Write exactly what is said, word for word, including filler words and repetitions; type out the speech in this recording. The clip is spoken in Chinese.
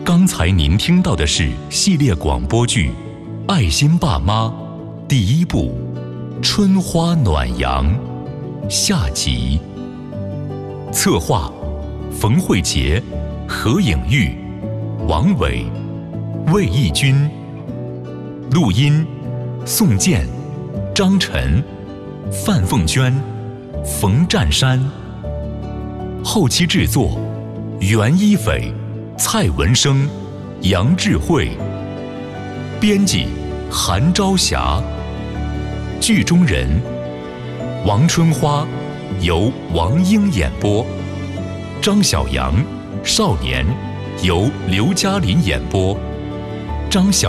刚才您听到的是系列广播剧《爱心爸妈》第一部《春花暖阳》下集。策划：冯慧杰、何颖玉、王伟、魏义军。录音：宋健、张晨、范凤娟、冯占山。后期制作：袁一斐、蔡文生、杨智慧。编辑：韩朝霞。剧中人：王春花由王英演播，张小阳少年由刘嘉林演播，张小